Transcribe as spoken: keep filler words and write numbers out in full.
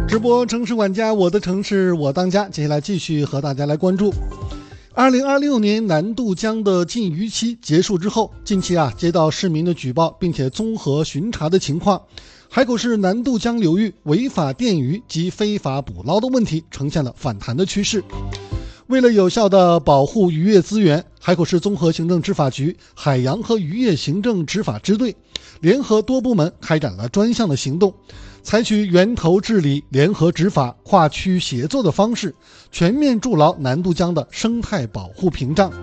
直播城市管家，我的城市我当家。接下来继续和大家来关注二零二六年南渡江的禁渔期结束之后，近期啊接到市民的举报，并且综合巡查的情况，海口市南渡江流域违法电鱼及非法捕捞的问题呈现了反弹的趋势。为了有效地保护渔业资源，海口市综合行政执法局海洋和渔业行政执法支队联合多部门开展了专项的行动，采取源头治理、联合执法、跨区协作的方式，全面筑牢南渡江的生态保护屏障。